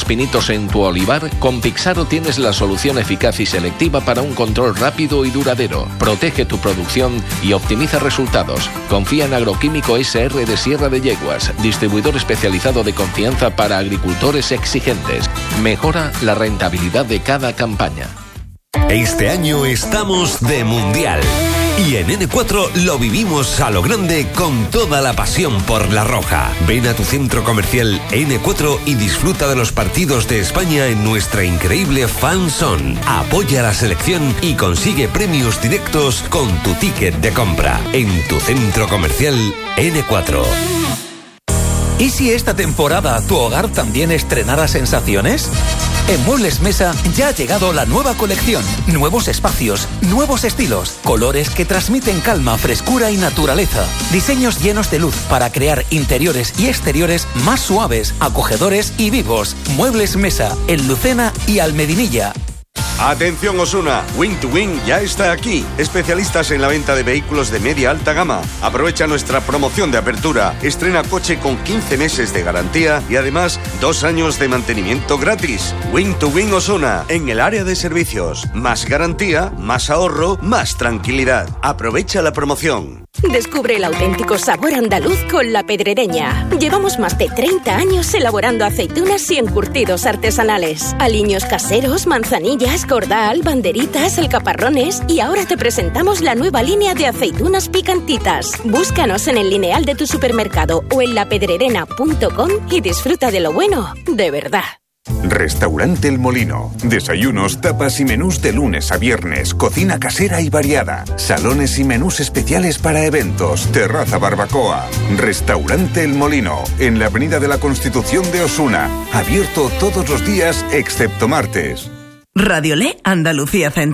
pinitos en tu olivar, con Pixaro tienes la solución eficaz y selectiva para un control rápido y duradero. Protege tu producción y optimiza resultados. Confía en Agroquímico SR de Sierra de Yeguas, distribuidor especializado de confianza para agricultores exigentes. Mejora la rentabilidad de cada campaña. Este año estamos de mundial. Y en N4 lo vivimos a lo grande con toda la pasión por la roja. Ven a tu centro comercial N4 y disfruta de los partidos de España en nuestra increíble Fan Zone. Apoya a la selección y consigue premios directos con tu ticket de compra en tu centro comercial N4. ¿Y si esta temporada tu hogar también estrenara sensaciones? En Muebles Mesa ya ha llegado la nueva colección. Nuevos espacios, nuevos estilos, colores que transmiten calma, frescura y naturaleza. Diseños llenos de luz para crear interiores y exteriores más suaves, acogedores y vivos. Muebles Mesa, en Lucena y Almedinilla. Atención Osuna, Wing to Wing ya está aquí. Especialistas en la venta de vehículos de media alta gama. Aprovecha nuestra promoción de apertura. Estrena coche con 15 meses de garantía y además 2 años de mantenimiento gratis. Wing to Wing Osuna, en el área de servicios. Más garantía, más ahorro, más tranquilidad. Aprovecha la promoción. Descubre el auténtico sabor andaluz con La Pedrereña. Llevamos más de 30 años elaborando aceitunas y encurtidos artesanales. Aliños caseros, manzanillas, cordal, banderitas, alcaparrones y ahora te presentamos la nueva línea de aceitunas picantitas. Búscanos en el lineal de tu supermercado o en lapedrerena.com y disfruta de lo bueno, de verdad. Restaurante El Molino. Desayunos, tapas y menús de lunes a viernes. Cocina casera y variada. Salones y menús especiales para eventos. Terraza barbacoa. Restaurante El Molino. En la Avenida de la Constitución de Osuna. Abierto todos los días excepto martes. Radiolé Andalucía Centro.